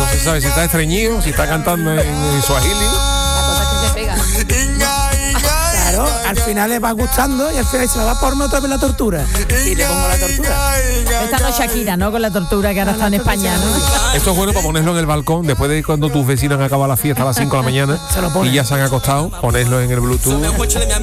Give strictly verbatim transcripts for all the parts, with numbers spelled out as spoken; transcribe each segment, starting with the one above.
no se sabe si está estreñido, si está cantando en, en suajili. La cosa es que se pega. Claro, al final le va gustando y al final se me va a ponerme otra vez la tortura. Y le pongo la tortura. Esta no es Shakira, ¿no? Con la tortura que ahora está en España, ¿no? Esto es bueno para ponerlo en el balcón, después de cuando tus vecinos han acabado la fiesta a las cinco de la mañana y ya se han acostado, ponerlo en el Bluetooth. Pues te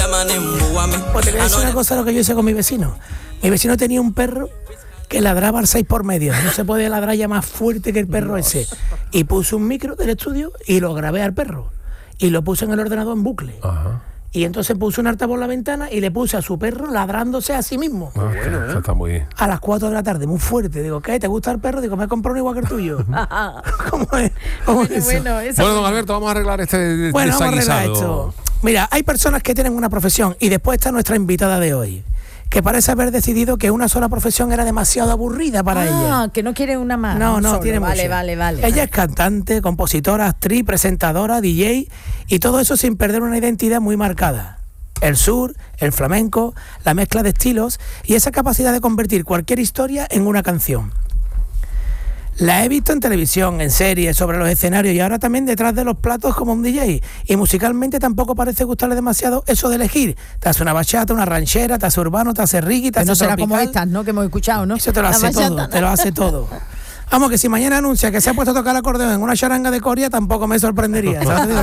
voy a decir una cosa, lo que yo hice con mi vecino. Mi vecino tenía un perro que ladraba al seis por medio. No se podía ladrar ya más fuerte que el perro ese. Y puse un micro del estudio y lo grabé al perro. Y lo puse en el ordenador en bucle. Ajá. Y entonces puse un altavoz por la ventana y le puse a su perro ladrándose a sí mismo. Ah, bueno, eso está muy bien. A las cuatro de la tarde, muy fuerte. Digo, ¿qué? ¿Te gusta el perro? Digo, me he comprado uno igual que el tuyo. ¿Cómo es? ¿Cómo es eso? Bueno, eso Bueno, don Alberto, vamos a arreglar este Bueno, vamos a arreglar desaguisado. esto. Mira, hay personas que tienen una profesión y después está nuestra invitada de hoy, que parece haber decidido que una sola profesión era demasiado aburrida para ah, ella. que no quiere una más. No, no, solo. tiene Vale, muchas. vale, vale. Ella es cantante, compositora, actriz, presentadora, D J y todo eso sin perder una identidad muy marcada. El sur, el flamenco, la mezcla de estilos y esa capacidad de convertir cualquier historia en una canción. La he visto en televisión, en series, sobre los escenarios y ahora también detrás de los platos como un D J. Y musicalmente tampoco parece gustarle demasiado eso de elegir. Te hace una bachata, una ranchera, te hace urbano, te hace reggae, te Que hace no será tropical. como estas, ¿no? Que hemos escuchado, ¿no? Eso te lo La hace bachata. todo, te lo hace todo. Vamos, que si mañana anuncia que se ha puesto a tocar el acordeón en una charanga de Coria, tampoco me sorprendería, ¿sabes?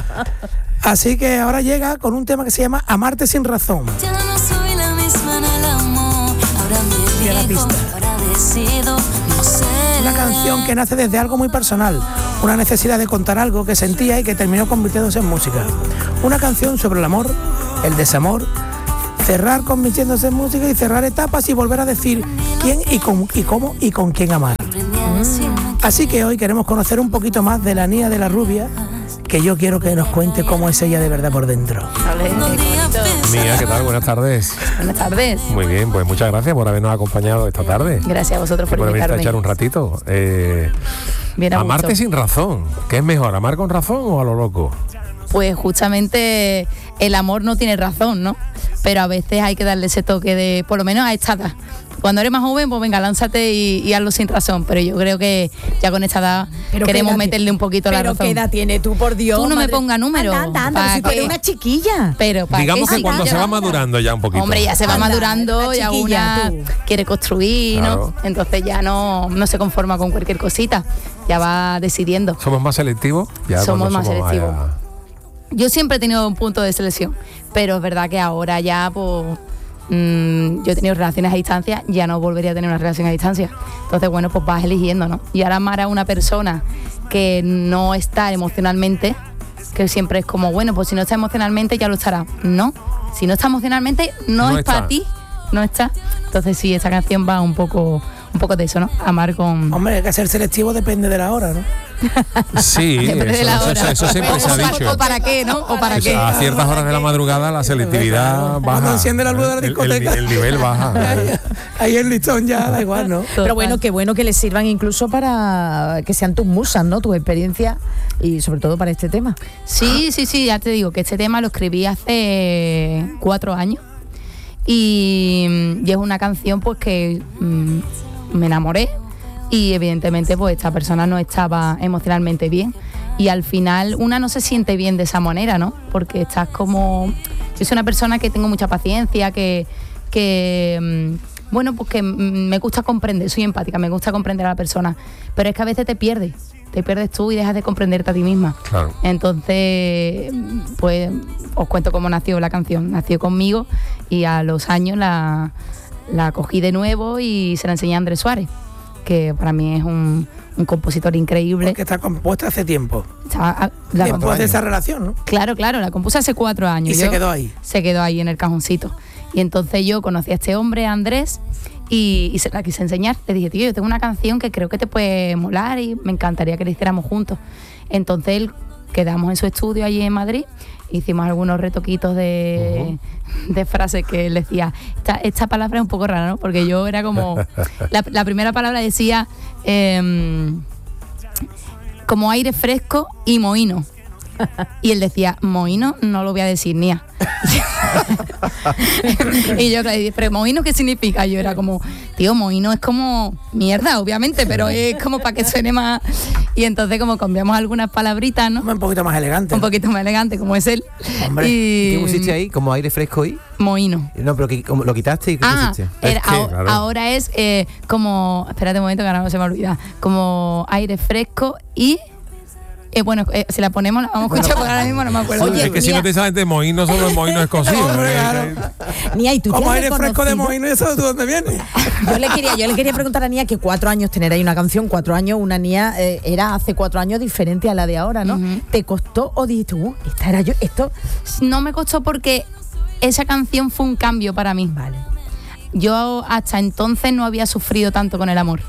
Así que ahora llega con un tema que se llama Amarte sin razón. Ya no soy la misma en el amor. Ahora me Mira la elijo, pista. ahora decido no ser. Una canción que nace desde algo muy personal, una necesidad de contar algo que sentía y que terminó convirtiéndose en música. Una canción sobre el amor, el desamor, cerrar convirtiéndose en música y cerrar etapas y volver a decir quién y, con, y cómo y con quién amar. Así que hoy queremos conocer un poquito más de la Nia de la Rubia, que yo quiero que nos cuente cómo es ella de verdad por dentro. Vale, qué bonito. Mía, ¿qué tal? Buenas tardes. Buenas tardes. Muy bien, pues muchas gracias por habernos acompañado esta tarde. Gracias a vosotros por Por venir a invitarme. echar un ratito. Eh, Bien a amarte gusto. sin razón. ¿Qué es mejor, amar con razón o a lo loco? Pues justamente el amor no tiene razón, ¿no? Pero a veces hay que darle ese toque de, por lo menos a esta edad. Cuando eres más joven, pues venga, lánzate y, y hazlo sin razón. Pero yo creo que ya con esta edad Pero queremos ¿qué edad meterle un poquito la Pero razón. ¿qué edad tiene tú, por Dios? Tú no me madre? pongas número. Anda, anda, anda, ¿Pa' si tú eres qué? una chiquilla. Pero ¿para Digamos qué que cuando chiquilla? se va madurando ya un poquito. Hombre, ya se va Anda, madurando una y chiquilla, alguna tú. quiere construir, Claro. ¿no? Entonces ya no, no se conforma con cualquier cosita. Ya va decidiendo. ¿Somos más selectivos? Ya Somos cuando más selectivos. allá. Yo siempre he tenido un punto de selección, pero es verdad que ahora ya, pues, mmm, yo he tenido relaciones a distancia, ya no volvería a tener una relación a distancia. Entonces, bueno, pues vas eligiendo, ¿no? Y ahora amar a una persona que no está emocionalmente, que siempre es como, bueno, pues si no está emocionalmente ya lo estará. No, si no está emocionalmente no, No es está. para ti, no está. Entonces sí, esta canción va un poco, un poco de eso, ¿no? Amar con... Hombre, que ser selectivo depende de la hora, ¿no? Sí, Depende de eso, la eso- hora. eso siempre se ha O para- dicho. ¿O para qué, no? ¿O para Eso, qué? a ciertas horas de la madrugada la selectividad baja. Cuando enciende la luz de la El- el- discoteca. El, nivel baja. Ahí el listón ya da igual, ¿no? Pero bueno, qué bueno que les sirvan incluso para que sean tus musas, ¿no? Tu experiencia y sobre todo para este tema. Sí, sí, sí, ya te digo que este tema lo escribí hace cuatro años y, y es una canción pues que mm, me enamoré y evidentemente pues esta persona no estaba emocionalmente bien y al final una no se siente bien de esa manera, ¿no? Porque estás como... Yo soy una persona que tengo mucha paciencia, que... que mm, bueno, pues que mm, me gusta comprender, soy empática, me gusta comprender a la persona, pero es que a veces te pierdes, te pierdes tú y dejas de comprenderte a ti misma. Claro. Entonces, pues os cuento cómo nació la canción. Nació conmigo y a los años la, la cogí de nuevo y se la enseñé a Andrés Suárez, que para mí es un, un compositor increíble. Porque está compuesta hace tiempo. Estaba- la Después compuse- de esa relación, ¿no? Claro, claro, la compuse hace cuatro años. Y se Yo- quedó ahí. Se quedó ahí en el cajoncito. Y entonces yo conocí a este hombre, a Andrés, y, y se la quise enseñar. Le dije, tío, yo tengo una canción que creo que te puede molar y me encantaría que la hiciéramos juntos. Entonces él, quedamos en su estudio allí en Madrid, hicimos algunos retoquitos de, uh-huh. de frases que él decía. Esta, esta palabra es un poco rara, ¿no? Porque yo era como... La, la primera palabra decía... Eh, como aire fresco y mohino. Y él decía, mohino no lo voy a decir ni a. Y yo le dije, pero mohino ¿qué significa? Yo era como, tío, mohino es como mierda, obviamente, pero es como para que suene más. Y entonces como cambiamos algunas palabritas, ¿no? Un poquito más elegante. Un poquito más elegante, como es él. Hombre, y ¿Qué pusiste ahí? ¿Como aire fresco y? mohino. No, pero que, como, ¿lo quitaste y qué Ah, pusiste? era- Es que, ahora, claro. ahora es eh, como, espérate un momento que ahora no se me olvida, como aire fresco y, eh, bueno, eh, si la ponemos la vamos a escuchar porque ahora mismo no me acuerdo. Oye, es que si mira. no te sabes de mohino, solo el mohino escocido. Hombre, ¿eh? claro. Nia, ¿y tú te Como has aire fresco de reconocido? mohino, ¿y eso de dónde viene? Yo le quería, yo le quería preguntar a Nia que cuatro años tener ahí una canción, cuatro años, una Nia eh, era hace cuatro años diferente a la de ahora, ¿no? Ujú. ¿Te costó o dijiste, uh, esta era yo, esto? No me costó porque esa canción fue un cambio para mí. Vale. Yo hasta entonces no había sufrido tanto con el amor.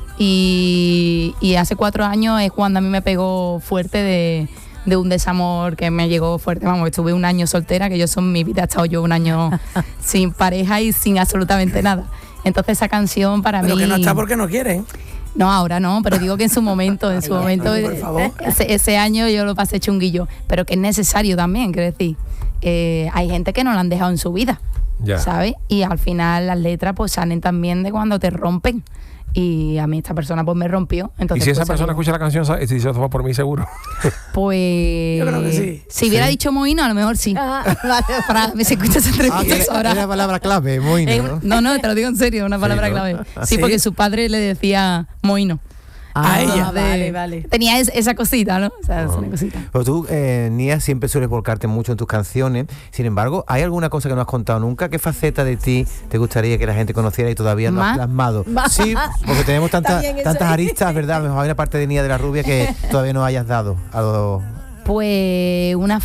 Y, y hace cuatro años es cuando a mí me pegó fuerte de, de un desamor que me llegó fuerte. Vamos, estuve un año soltera, que yo son mi vida, he estado yo un año sin pareja y sin absolutamente nada. Entonces esa canción para Pero mí... que no está porque no quiere. ¿eh? No, ahora no, pero digo que en su momento, en su Ay, momento, ay, por favor. ese, ese año yo lo pasé chunguillo, pero que es necesario también, quiero decir. Eh, hay gente que no lo han dejado en su vida, Ya. ¿sabes? Y al final las letras pues salen también de cuando te rompen. Y a mí esta persona pues me rompió. Y Entonces, si esa pues, persona salió. escucha la canción, ¿sabes? Si se va por mí seguro. Pues... Yo creo que sí. Si hubiera dicho mohino, a lo mejor sí. Ah, vale. Para ver si escuchas entre Ah, que era, ahora. era la palabra clave, mohino, Eh, ¿no? no, no, te lo digo en serio, una palabra ¿no? clave. Sí, ¿Sí? porque su padre le decía mohino. A ella. Entonces, vale, vale. Tenía es- esa cosita, ¿no? O sea, es una cosita. Pero tú, eh, Nia, siempre sueles volcarte mucho en tus canciones. Sin embargo, ¿hay alguna cosa que no has contado nunca? ¿Qué faceta de ti te gustaría que la gente conociera y todavía no has ¿Más? plasmado? Más. Sí, porque tenemos tantas También eso tantas ahí. aristas, ¿verdad? A lo mejor hay una parte de Nia de la Rubia que todavía no hayas dado a los... Pues una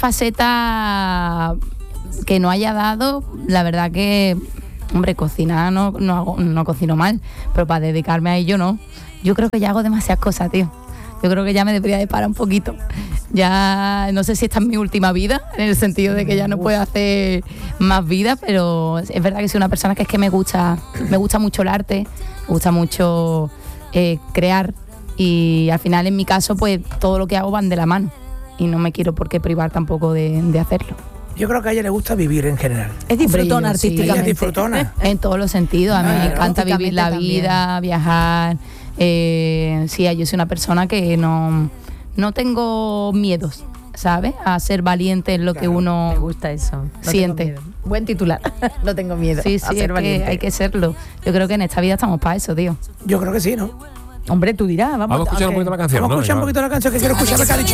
faceta que no haya dado, la verdad que, hombre, cocinar no, no, hago- no cocino mal, pero para dedicarme a ello no. Yo creo que ya hago demasiadas cosas, tío. Yo creo que ya me debería de parar un poquito. Ya no sé si esta es mi última vida, en el sentido de que ya no puedo hacer más vida, pero es verdad que soy una persona que es que me gusta, me gusta mucho el arte, me gusta mucho eh, crear y al final en mi caso pues todo lo que hago van de la mano y no me quiero por qué privar tampoco de, de hacerlo. Yo creo que a ella le gusta vivir en general. Es disfrutona Hombre, yo sí. Ella es artísticamente. disfrutona. En todos los sentidos, a mí me Claro. encanta vivir la Artísticamente vida, viajar. Eh, sí, yo soy una persona que no, no tengo miedos, ¿sabes? A ser valiente en lo que Me uno gusta eso. No tengo siente. miedo. Buen titular. No tengo miedo. Sí, a sí, ser es que valiente. hay que serlo. Yo creo que en esta vida estamos para eso, tío. Yo creo que sí, ¿no? Hombre, tú dirás, vamos. Vamos a escuchar un aunque- poquito la canción, Vamos a ¿no? escuchar un Venga, poquito la canción que quiero escuchar lo que ha dicho